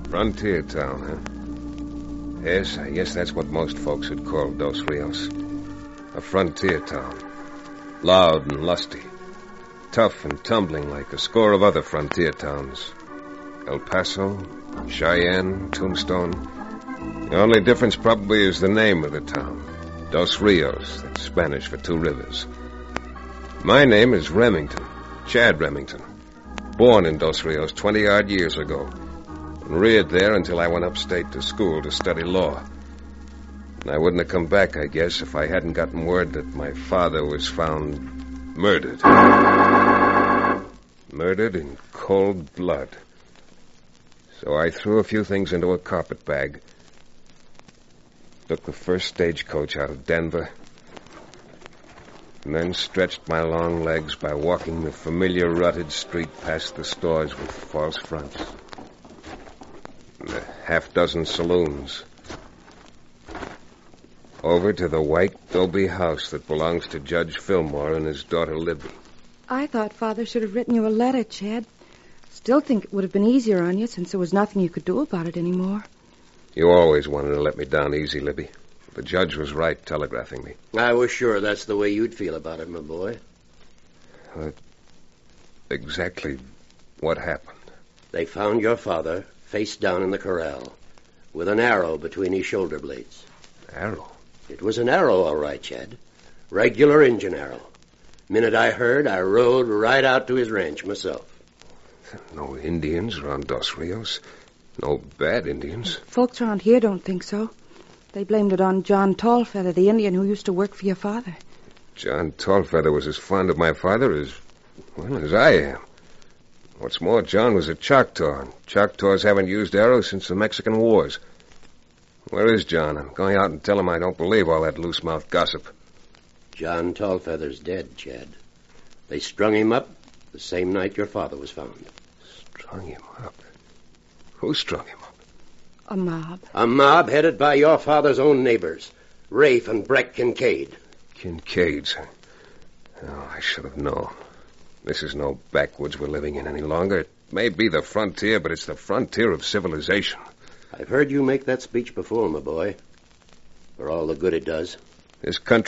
Frontier town, huh? Yes, I guess that's what most folks would call Dos Rios. A frontier town. Loud and lusty. Tough and tumbling like a score of other frontier towns. El Paso, Cheyenne, Tombstone. The only difference probably is the name of the town. Dos Rios, that's Spanish for two rivers. My name is Remington, Chad Remington. Born in Dos Rios 20-odd years ago. And reared there until I went upstate to school to study law. And I wouldn't have come back, I guess, if I hadn't gotten word that my father was found murdered. Murdered in cold blood. So I threw a few things into a carpet bag. Took the first stagecoach out of Denver. And then stretched my long legs by walking the familiar rutted street past the stores with false fronts. And the half-dozen saloons. Over to the white adobe house that belongs to Judge Fillmore and his daughter Libby. I thought Father should have written you a letter, Chad. Still think it would have been easier on you since there was nothing you could do about it anymore. You always wanted to let me down easy, Libby. The judge was right telegraphing me. I was sure that's the way you'd feel about it, my boy. Exactly what happened? They found your father face down in the corral with an arrow between his shoulder blades. Arrow? It was an arrow, all right, Chad. Regular Injun arrow. Minute I heard, I rode right out to his ranch myself. No Indians around Dos Rios? No bad Indians? Folks around here don't think so. They blamed it on John Tallfeather, the Indian who used to work for your father. John Tallfeather was as fond of my father as I am. What's more, John was a Choctaw, and Choctaws haven't used arrows since the Mexican Wars. Where is John? I'm going out and tell him I don't believe all that loose-mouthed gossip. John Tallfeather's dead, Chad. They strung him up the same night your father was found. Strung him up? Who strung him up? A mob. A mob headed by your father's own neighbors, Rafe and Breck Kincaid. Kincaids? Oh, I should have known. This is no backwoods we're living in any longer. It may be the frontier, but it's the frontier of civilization. I've heard you make that speech before, my boy. For all the good it does. This country